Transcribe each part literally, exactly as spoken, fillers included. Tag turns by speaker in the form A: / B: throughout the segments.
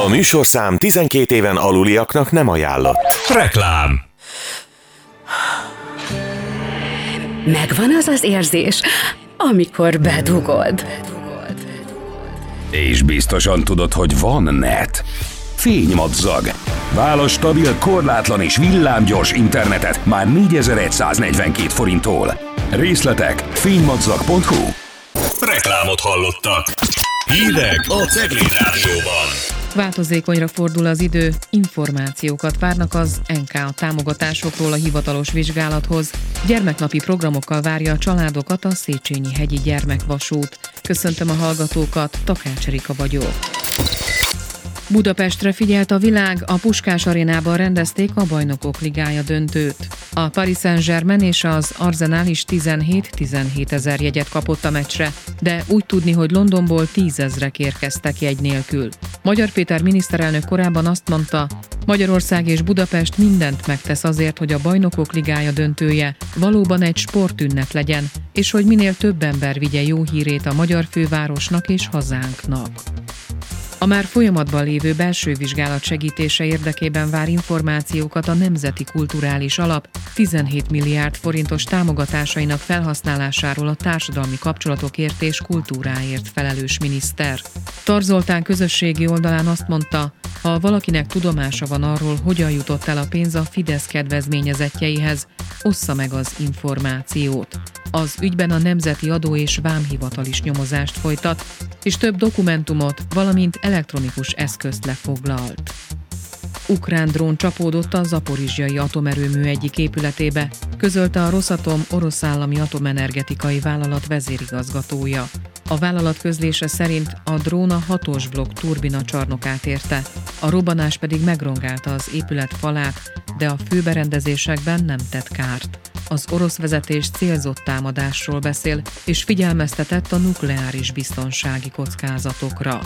A: műsorszám tizenkét éven aluliaknak nem ajánlott.
B: Reklám.
C: Megvan az az érzés, amikor bedugod.
B: És biztosan tudod, hogy van net. Fénymadzag. Válasz stabil, korlátlan és villámgyors internetet már négyezer-száznegyvenkét forinttól. Részletek fénymadzag pont hu.
D: Reklámot hallottak. Hírek a Cegléd Rádióban.
E: Változékonyra fordul az idő, információkat várnak az en ká támogatásokról a hivatalos vizsgálathoz. Gyermeknapi programokkal várja a családokat a Széchenyi hegyi gyermekvasút. Köszöntöm a hallgatókat, Takács Erika vagyok. Budapestre figyelt a világ, a Puskás arénában rendezték a Bajnokok Ligája döntőt. A Paris Saint-Germain és az Arsenal is tizenhét-tizenhét ezer jegyet kapott a meccsre, de úgy tudni, hogy Londonból tízezrek érkeztek jegy nélkül. Magyar Péter miniszterelnök korábban azt mondta, Magyarország és Budapest mindent megtesz azért, hogy a Bajnokok Ligája döntője valóban egy sportünnep legyen, és hogy minél több ember vigye jó hírét a magyar fővárosnak és hazánknak. A már folyamatban lévő belső vizsgálat segítése érdekében vár információkat a Nemzeti Kulturális Alap tizenhét milliárd forintos támogatásainak felhasználásáról a társadalmi kapcsolatokért és kultúráért felelős miniszter. Tarz Zoltán közösségi oldalán azt mondta, ha valakinek tudomása van arról, hogyan jutott el a pénz a Fidesz kedvezményezettjeihez, ossza meg az információt. Az ügyben a Nemzeti Adó és Vámhivatal is nyomozást folytat, és több dokumentumot, valamint elektronikus eszközt lefoglalt. Ukrán drón csapódott a zaporizsjai atomerőmű egyik épületébe, közölte a Rosatom orosz állami atomenergetikai vállalat vezérigazgatója. A vállalat közlése szerint a drón a hatos blokk turbina csarnokát érte, a robbanás pedig megrongálta az épület falát, de a főberendezésekben nem tett kárt. Az orosz vezetés célzott támadásról beszél, és figyelmeztetett a nukleáris biztonsági kockázatokra.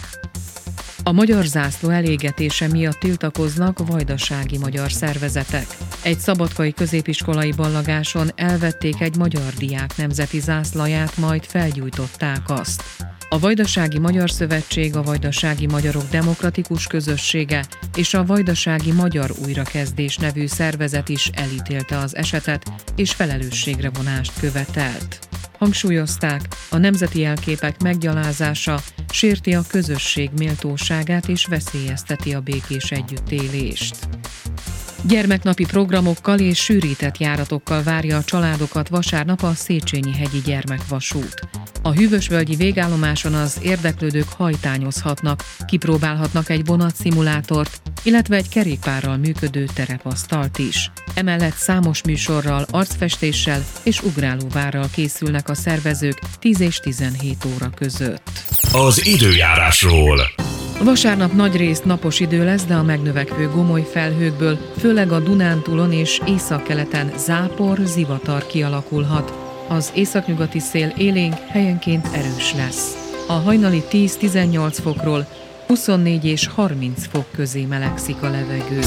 E: A magyar zászló elégetése miatt tiltakoznak vajdasági magyar szervezetek. Egy szabadkai középiskolai ballagáson elvették egy magyar diák nemzeti zászlaját, majd felgyújtották azt. A Vajdasági Magyar Szövetség, a Vajdasági Magyarok Demokratikus Közössége és a Vajdasági Magyar Újrakezdés nevű szervezet is elítélte az esetet, és felelősségre vonást követelt. Hangsúlyozták, a nemzeti jelképek meggyalázása sérti a közösség méltóságát és veszélyezteti a békés együttélést. Gyermeknapi programokkal és sűrített járatokkal várja a családokat vasárnap a Széchenyi hegyi gyermekvasút. A hűvösvölgyi végállomáson az érdeklődők hajtányozhatnak, kipróbálhatnak egy vonatszimulátort, illetve egy kerékpárral működő terepasztalt is. Emellett számos műsorral, arcfestéssel és ugrálóvárral készülnek a szervezők tíz és tizenhét óra között.
D: Az időjárásról.
E: Vasárnap nagyrészt napos idő lesz, de a megnövekvő gomoly felhőkből, főleg a Dunántúlon és északkeleten zápor, zivatar kialakulhat. Az északnyugati szél élénk, helyenként erős lesz. A hajnali tíz-tizennyolc fokról huszonnégy és harminc fok közé melegszik a levegő.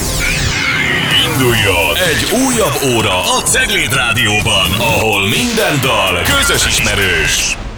D: Induljon egy újabb óra a Cegléd Rádióban, ahol minden dal közös ismerős.